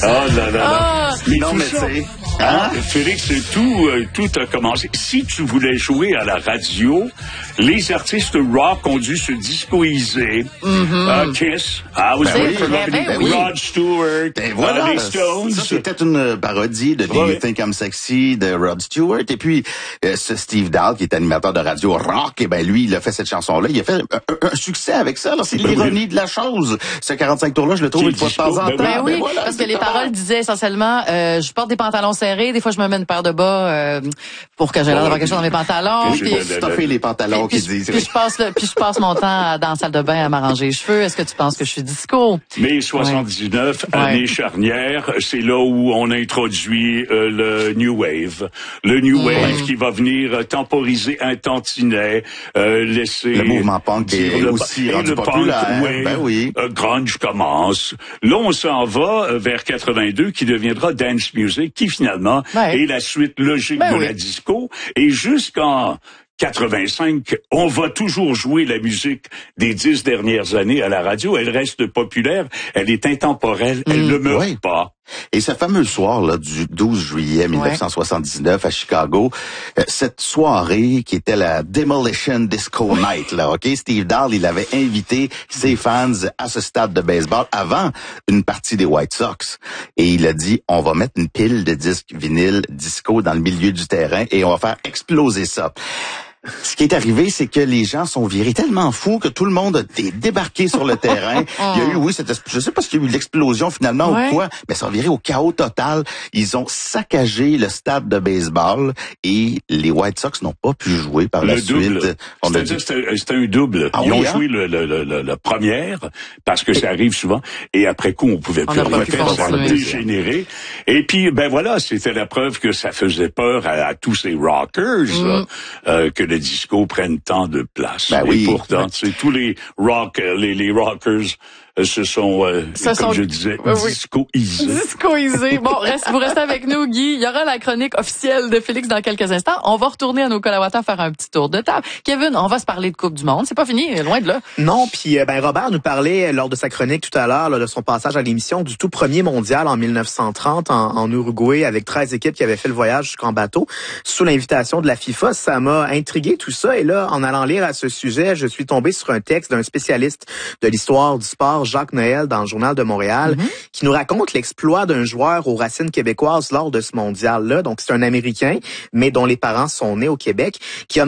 Ah là là là. Ah. Mais Non, tout mais ça, tu sais, hein? Félix, tout a commencé. Si tu voulais jouer à la radio, les artistes rock ont dû se discoiser. Kiss, I was Ben waiting for oui, love, ben oui. Rod Stewart, Ben voilà, les Stones. ça c'était une parodie de Do You Think I'm Sexy de Rod Stewart. Et puis, ce Steve Dahl, qui est animateur de radio rock, et ben lui, il a fait cette chanson-là. Il a fait un succès avec ça. C'est l'ironie de la chose. Ce 45 tours-là, je le trouve Qui une fois de temps disco, en ben temps. Ben oui, voilà, parce que les c'est pas paroles mal. disaient essentiellement, je porte des pantalons serrés, des fois je me mets une paire de bas pour que j'ai l'air d'avoir quelque chose dans mes pantalons. Que Puis, j'ai Stuffer les pantalons puis, qui disent. puis je passe mon temps dans la salle de bain à m'arranger les cheveux. Est-ce que tu penses que je suis disco? Mais 79, Ouais. année charnière, c'est là où on introduit le New Wave. Le New Wave qui va venir temporiser un tantinet, laisser... Le mouvement punk dire est le- aussi et rendu le populaire. punk, oui. Ben oui. Grunge commence. Là, on s'en va vers 82, qui deviendra dance music, qui finalement Ouais. est la suite logique Ben de oui. la disco. Et jusqu'en 85, on va toujours jouer la musique des 10 dernières années à la radio. Elle reste populaire, elle est intemporelle, elle ne meurt oui. pas. Et ce fameux soir là du 12 juillet 1979 à Chicago, cette soirée qui était la Demolition Disco Night là, OK, Steve Dahl, il avait invité ses fans à ce stade de baseball avant une partie des White Sox et il a dit on va mettre une pile de disques vinyles disco dans le milieu du terrain et on va faire exploser ça. Ce qui est arrivé, c'est que les gens sont virés tellement fous que tout le monde a débarqué sur le terrain. Il y a eu, je sais pas s'il y a eu l'explosion finalement Ouais. ou quoi, mais ça a viré au chaos total. Ils ont saccagé le stade de baseball et les White Sox n'ont pas pu jouer par la Le double. suite. On a C'est-à-dire, c'était un double. Ah Ils oui, ont hein? joué la première, parce que ça arrive souvent, et après coup, on pouvait plus n'a pas rien pu faire, ça a continuer. dégénéré. Et puis, ben voilà, c'était la preuve que ça faisait peur à tous ces rockers, là, que le disco prenne tant de place. Ben et oui. pourtant, tu sais, tous les rockers se sont, comme je disais, discoisés. Discoisé. Bon, vous restez avec nous, Guy. Il y aura la chronique officielle de Félix dans quelques instants. On va retourner à nos collaborateurs faire un petit tour de table. Kevin, on va se parler de Coupe du Monde. C'est pas fini, loin de là. Non, puis Robert nous parlait lors de sa chronique tout à l'heure, de son passage à l'émission, du tout premier mondial en 1930 en Uruguay avec 13 équipes qui avaient fait le voyage jusqu'en bateau sous l'invitation de la FIFA. Ça m'a intrigué tout ça. Et là, en allant lire à ce sujet, je suis tombé sur un texte d'un spécialiste de l'histoire du sport, Jacques Noël, dans le Journal de Montréal, qui nous raconte l'exploit d'un joueur aux racines québécoises lors de ce mondial-là. Donc, c'est un Américain, mais dont les parents sont nés au Québec, qui a